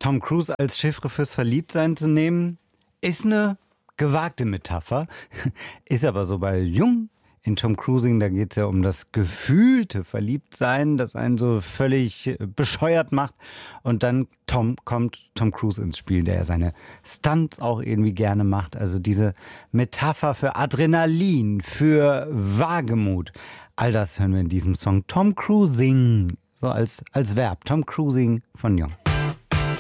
Tom Cruise als Chiffre fürs Verliebtsein zu nehmen, ist eine gewagte Metapher. Ist aber so bei Jung in Tom Cruising, da geht es ja um das gefühlte Verliebtsein, das einen so völlig bescheuert macht. Und dann kommt Tom Cruise ins Spiel, der ja seine Stunts auch irgendwie gerne macht. Also diese Metapher für Adrenalin, für Wagemut. All das hören wir in diesem Song Tom Cruising, so als Verb. Tom Cruising von Jung.